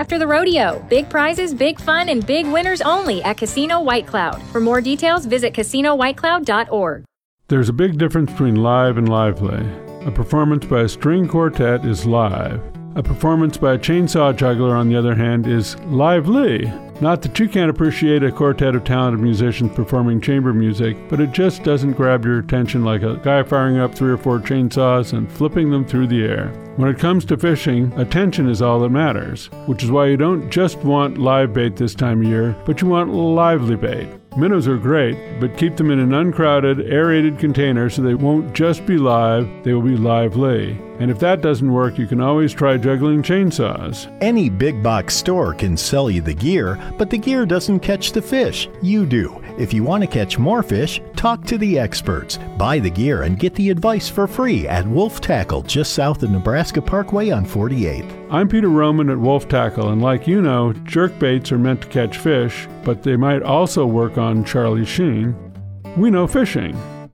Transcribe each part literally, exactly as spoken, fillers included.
after the rodeo. Big prizes, big fun, and big winners only at Casino White Cloud. For more details, visit casino white cloud dot org. There's a big difference between live and lively. A performance by a string quartet is live. A performance by a chainsaw juggler, on the other hand, is lively. Not that you can't appreciate a quartet of talented musicians performing chamber music, but it just doesn't grab your attention like a guy firing up three or four chainsaws and flipping them through the air. When it comes to fishing, attention is all that matters, which is why you don't just want live bait this time of year, but you want lively bait. Minnows are great, but keep them in an uncrowded, aerated container so they won't just be live, they will be lively. And if that doesn't work, you can always try juggling chainsaws. Any big box store can sell you the gear, but the gear doesn't catch the fish. You do. If you want to catch more fish, talk to the experts. Buy the gear and get the advice for free at Wolf Tackle, just south of Nebraska Parkway on forty-eighth. I'm Peter Roman at Wolf Tackle, and like you know, jerk baits are meant to catch fish, but they might also work on Charlie Sheen. We know fishing.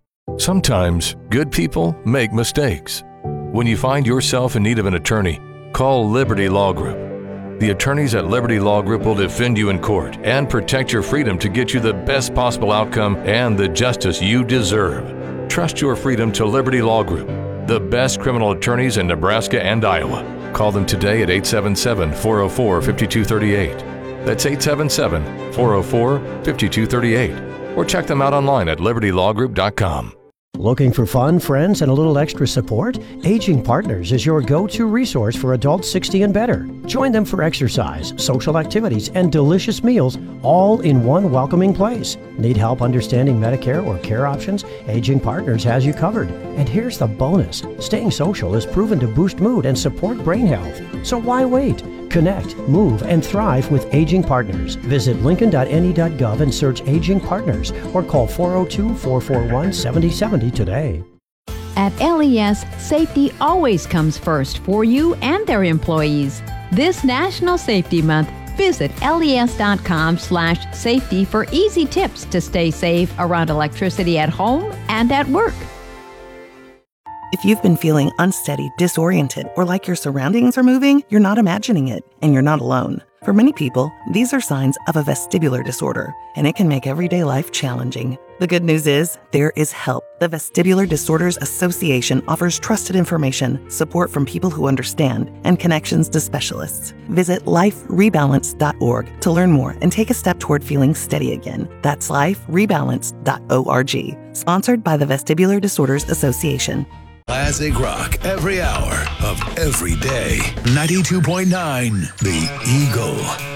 Sometimes good people make mistakes. When you find yourself in need of an attorney, call Liberty Law Group. The attorneys at Liberty Law Group will defend you in court and protect your freedom to get you the best possible outcome and the justice you deserve. Trust your freedom to Liberty Law Group, the best criminal attorneys in Nebraska and Iowa. Call them today at eight seven seven, four oh four, five two three eight. That's eight seven seven, four oh four, five two three eight. Or check them out online at liberty law group dot com. Looking for fun, friends, and a little extra support? Aging Partners is your go-to resource for adults sixty and better. Join them for exercise, social activities, and delicious meals, all in one welcoming place. Need help understanding Medicare or care options? Aging Partners has you covered. And here's the bonus. Staying social is proven to boost mood and support brain health. So why wait? Connect, move, and thrive with Aging Partners. Visit lincoln dot n e dot gov and search Aging Partners or call four oh two, four four one, seven oh seven oh today. At L E S, safety always comes first for you and their employees. This National Safety Month, visit les.com slash safety for easy tips to stay safe around electricity at home and at work. If you've been feeling unsteady, disoriented, or like your surroundings are moving, you're not imagining it, and you're not alone. For many people, these are signs of a vestibular disorder, and it can make everyday life challenging. The good news is, there is help. The Vestibular Disorders Association offers trusted information, support from people who understand, and connections to specialists. Visit life rebalance dot org to learn more and take a step toward feeling steady again. That's life rebalance dot org. Sponsored by the Vestibular Disorders Association. Classic rock every hour of every day. ninety-two point nine The Eagle.